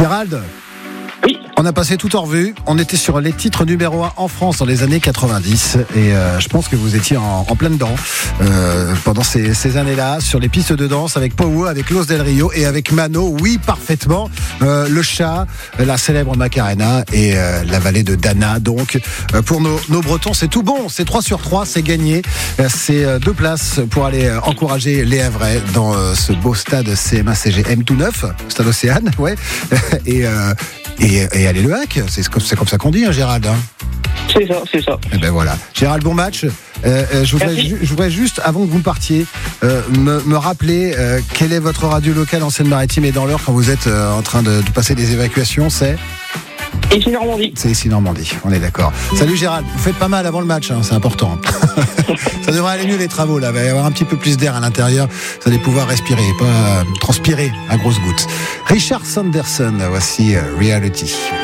Gérald, Oui. on a passé tout en revue. On était sur les titres numéro 1 en France dans les années 90 et je pense que vous étiez en plein dedans pendant ces années-là sur les pistes de danse avec Powo, avec Los Del Rio et avec Mano. Oui, parfaitement. Le chat, la célèbre Macarena et la vallée de Dana. Donc pour nos Bretons, c'est tout bon. C'est 3 sur 3, c'est gagné. C'est 2 places pour aller encourager les Havrais dans ce beau stade CMA-CGM tout neuf, stade Océane, ouais. Et allez le hack, c'est comme ça qu'on dit, hein, Gérald. Hein. C'est ça. Et ben voilà. Gérald, bon match. Je voudrais juste, avant que vous partiez, me rappeler quelle est votre radio locale en Seine-Maritime et dans l'Eure quand vous êtes en train de passer des évacuations. C'est Ici Normandie. C'est ici Normandie, on est d'accord. Salut Gérald, vous faites pas mal avant le match, hein, c'est important. Ça devrait aller mieux les travaux là, il va y avoir un petit peu plus d'air à l'intérieur, vous allez pouvoir respirer, pas transpirer à grosses gouttes. Richard Sanderson, voici Reality.